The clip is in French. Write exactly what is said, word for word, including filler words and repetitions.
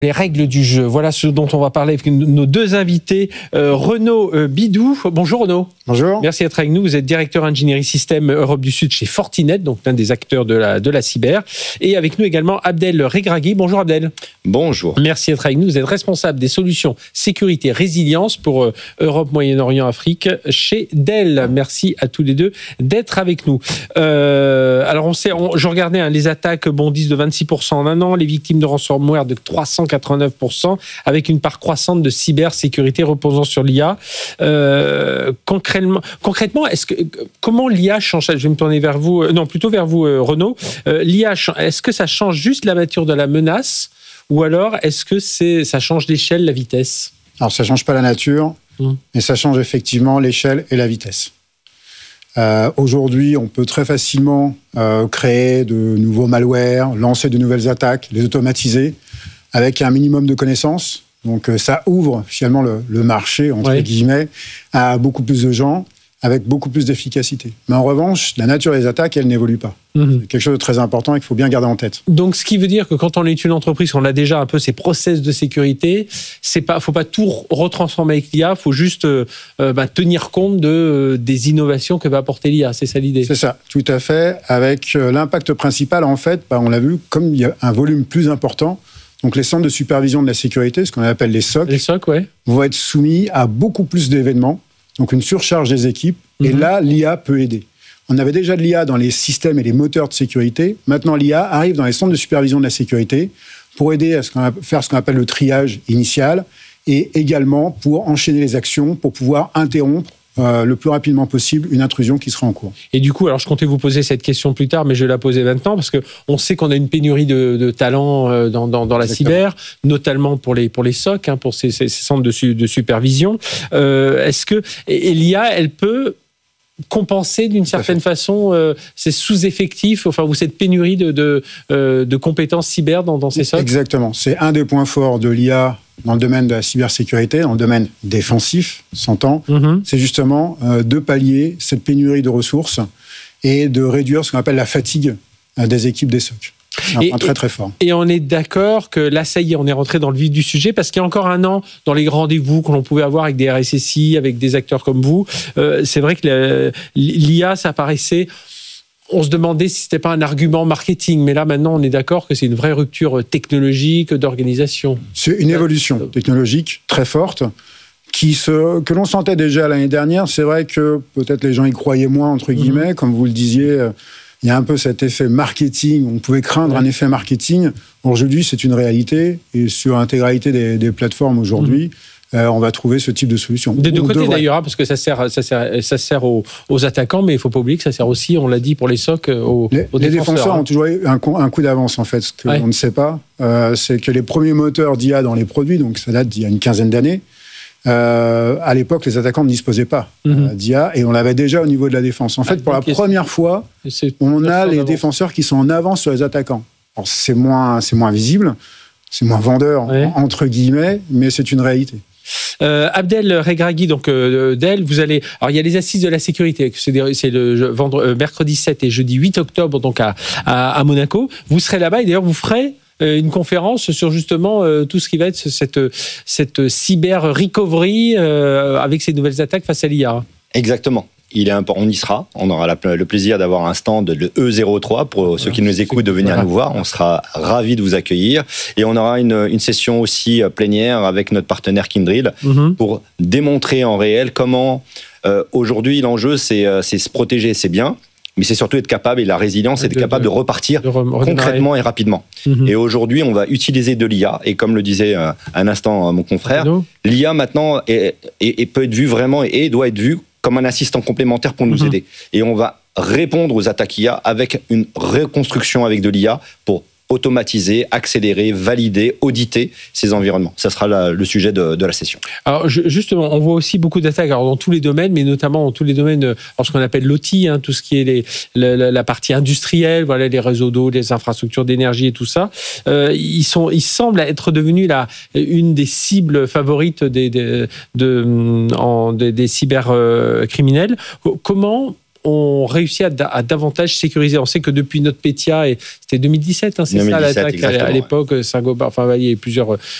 Les règles du jeu, voilà ce dont on va parler avec nos deux invités. Euh, Renaud euh, Bidou. Bonjour Renaud. Bonjour. Merci d'être avec nous. Vous êtes directeur ingénierie système Europe du Sud chez Fortinet, donc l'un des acteurs de la, de la cyber. Et avec nous également Abdel Regragui. Bonjour Abdel. Bonjour. Merci d'être avec nous. Vous êtes responsable des solutions sécurité résilience pour euh, Europe, Moyen-Orient, Afrique chez Dell. Merci à tous les deux d'être avec nous. Euh, alors on sait, on, je regardais hein, les attaques bondissent de vingt-six pour cent en un an, les victimes de ransomware de trois cent quatre-vingt-neuf pour cent, avec une part croissante de cybersécurité reposant sur l'I A. Euh, concrètement, concrètement, est-ce que comment l'I A change? Je vais me tourner vers vous, non plutôt vers vous, euh, Renaud. Euh, L'I A, est-ce que ça change juste la nature de la menace, ou alors est-ce que c'est ça change l'échelle, la vitesse? Alors ça change pas la nature, mmh. mais ça change effectivement l'échelle et la vitesse. Euh, aujourd'hui, on peut très facilement euh, créer de nouveaux malwares, lancer de nouvelles attaques, les automatiser avec un minimum de connaissances. Donc euh, ça ouvre finalement le, le marché, entre oui. guillemets, à beaucoup plus de gens, avec beaucoup plus d'efficacité. Mais en revanche, la nature des attaques, elle n'évolue pas. Mmh. C'est quelque chose de très important et qu'il faut bien garder en tête. Donc, ce qui veut dire que quand on est une entreprise, on a déjà un peu ses process de sécurité, c'est pas, faut pas tout retransformer avec l'I A, faut juste euh, bah, tenir compte de, euh, des innovations que va apporter l'I A. C'est ça l'idée? C'est ça, tout à fait. Avec euh, l'impact principal, en fait, bah, on l'a vu, comme il y a un volume plus important, donc les centres de supervision de la sécurité, ce qu'on appelle les S O C, les S O C ouais. vont être soumis à beaucoup plus d'événements, donc une surcharge des équipes, mmh. et là, l'I A peut aider. On avait déjà de l'I A dans les systèmes et les moteurs de sécurité. Maintenant, l'I A arrive dans les centres de supervision de la sécurité pour aider à ce qu'on a, faire ce qu'on appelle le triage initial et également pour enchaîner les actions, pour pouvoir interrompre euh, le plus rapidement possible une intrusion qui sera en cours. Et du coup, alors je comptais vous poser cette question plus tard, mais je vais la poser maintenant parce qu'on sait qu'on a une pénurie de, de talents dans, dans, dans la Exactement. cyber, notamment pour les, pour les S O C, hein, pour ces, ces centres de, su, de supervision. Euh, est-ce que et, et l'I A, elle peut compenser d'une certaine façon euh, ces sous-effectifs, enfin, ou cette pénurie de, de, euh, de compétences cyber dans, dans ces S O C? Exactement. C'est un des points forts de l'I A dans le domaine de la cybersécurité, dans le domaine défensif, s'entend. Mm-hmm. C'est justement euh, de pallier cette pénurie de ressources et de réduire ce qu'on appelle la fatigue euh, des équipes des S O C. C'est un et, point très très fort. Et on est d'accord que là, ça y est, on est rentré dans le vif du sujet, parce qu'il y a encore un an, dans les rendez-vous que l'on pouvait avoir avec des R S S I, avec des acteurs comme vous, euh, c'est vrai que l'I A, ça paraissait... On se demandait si c'était pas un argument marketing, mais là maintenant on est d'accord que c'est une vraie rupture technologique, d'organisation. C'est une évolution technologique très forte qui se, que l'on sentait déjà l'année dernière. C'est vrai que peut-être les gens y croyaient moins, entre guillemets, mmh. comme vous le disiez. Il y a un peu cet effet marketing. On pouvait craindre ouais. un effet marketing. Aujourd'hui, c'est une réalité. Et sur l'intégralité des, des plateformes aujourd'hui, mmh. Euh, on va trouver ce type de solution. Des deux côtés devrait... d'ailleurs, hein, parce que ça sert, ça sert, ça sert aux, aux attaquants, mais il ne faut pas oublier que ça sert aussi, on l'a dit, pour les S O C, aux, les, aux les défenseurs. défenseurs hein. ont toujours eu un, un coup d'avance, en fait. Ce qu'on ouais. ne sait pas, euh, c'est que les premiers moteurs d'I A dans les produits, donc ça date d'il y a une quinzaine d'années, euh, à l'époque, les attaquants ne disposaient pas mm-hmm. euh, d'I A, et on l'avait déjà au niveau de la défense. En fait, ah, pour la première fois, on a les défenseurs qui sont en avance sur les attaquants. Alors, c'est moins, c'est moins visible, c'est moins vendeur, ouais. entre guillemets, mais c'est une réalité. Euh, Abdel Regragui, donc euh, Dell, vous allez. Alors il y a les assises de la sécurité, c'est, des, c'est le vendre, euh, mercredi sept et jeudi huit octobre, donc à, à, à Monaco. Vous serez là-bas et d'ailleurs vous ferez euh, une conférence sur justement euh, tout ce qui va être cette, cette cyber recovery euh, avec ces nouvelles attaques face à l'I A. Exactement. Il est important, on y sera. On aura la, le plaisir d'avoir un stand de E zéro trois pour ceux qui nous écoutent de venir voilà. nous voir. On sera ravis de vous accueillir. Et on aura une, une session aussi plénière avec notre partenaire Kyndryl mm-hmm. pour démontrer en réel comment euh, aujourd'hui l'enjeu c'est, c'est se protéger, c'est bien. Mais c'est surtout être capable, et la résilience, c'est être de, capable de, de repartir de re- concrètement et rapidement. Mm-hmm. Et aujourd'hui, on va utiliser de l'I A. Et comme le disait euh, un instant euh, mon confrère, Hello. l'I A maintenant est, est, est, peut être vue vraiment et doit être vue comme un assistant complémentaire pour nous mmh. aider. Et on va répondre aux attaques I A avec une reconstruction avec de l'I A pour automatiser, accélérer, valider, auditer ces environnements. Ça sera la, le sujet de, de la session. Alors justement, on voit aussi beaucoup d'attaques alors, dans tous les domaines, mais notamment dans tous les domaines, alors, ce qu'on appelle l'O T, hein, tout ce qui est les, la, la partie industrielle, voilà, les réseaux d'eau, les infrastructures d'énergie et tout ça. Euh, ils, sont, ils semblent être devenus la, une des cibles favorites des, des, de, en, des, des cybercriminels. Comment ont réussi à, à davantage sécuriser. On sait que depuis NotPetya, et c'était deux mille dix-sept, hein, c'est ça l'attaque à, à l'époque, ouais. Saint-Gobain, enfin il y a plusieurs